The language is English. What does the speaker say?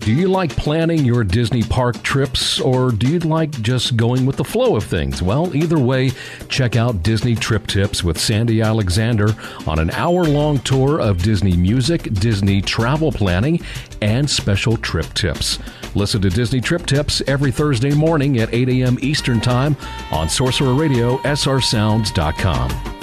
Do you like planning your Disney park trips, or do you like just going with the flow of things? Well, either way, check out Disney Trip Tips with Sandy Alexander on an hour-long tour of Disney music, Disney travel planning, and special trip tips. Listen to Disney Trip Tips every Thursday morning at 8 a.m. Eastern Time on Sorcerer Radio, srsounds.com.